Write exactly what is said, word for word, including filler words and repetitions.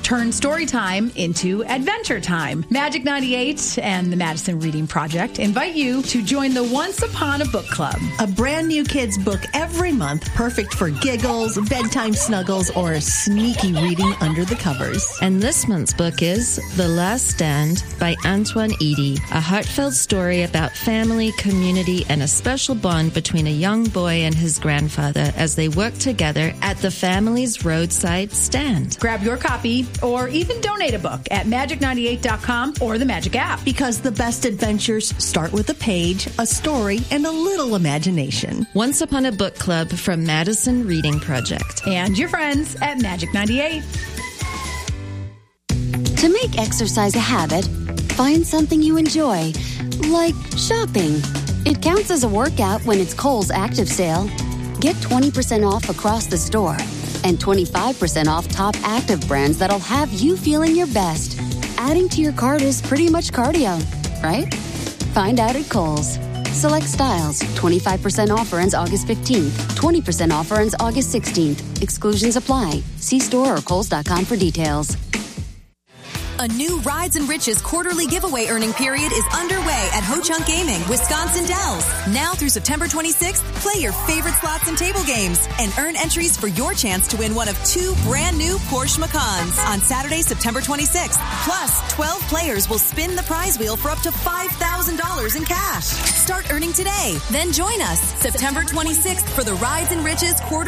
Turn story time into adventure time. Magic ninety-eight and the Madison Reading Project invite you to join the Once Upon a Book Club. A brand new kid's book every month, perfect for giggles, bedtime snuggles, or sneaky reading under the covers. And this month's book is The Last Stand by Antoine Eady, a heartfelt story about family, community, and a special bond between a young boy and his grandfather as they work together at the family's roadside stand. Grab your copy or even donate a book at magic ninety-eight dot com or the Magic app. Because the best adventures start with a page, a story, and a little imagination. Once Upon a Book Club from Madison Reading Project. And your friends at Magic ninety-eight. To make exercise a habit, find something you enjoy, like shopping. It counts as a workout when it's Kohl's Active Sale. Get twenty percent off across the store and twenty-five percent off top active brands that'll have you feeling your best. Adding to your cart is pretty much cardio, right? Find out at Kohl's. Select styles. twenty-five percent offer ends August fifteenth. twenty percent offer ends August sixteenth. Exclusions apply. See store or kohls dot com for details. A new Rides and Riches quarterly giveaway earning period is underway at Ho-Chunk Gaming, Wisconsin Dells. Now through September twenty-sixth, play your favorite slots and table games and earn entries for your chance to win one of two brand new Porsche Macans on Saturday, September twenty-sixth. Plus, twelve players will spin the prize wheel for up to five thousand dollars in cash. Start earning today. Then join us September twenty-sixth for the Rides and Riches quarterly